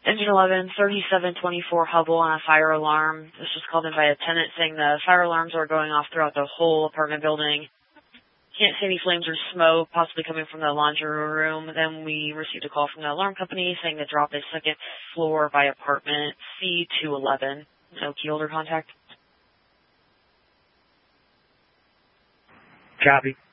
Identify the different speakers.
Speaker 1: Engine 11, 3724 Hubble on a fire alarm. This was called in by a tenant saying the fire alarms are going off throughout the whole apartment building. Can't see any flames or smoke, possibly coming from the laundry room. Then we received a call from the alarm company saying the drop is second floor by apartment C211. No key holder contact.
Speaker 2: Copy.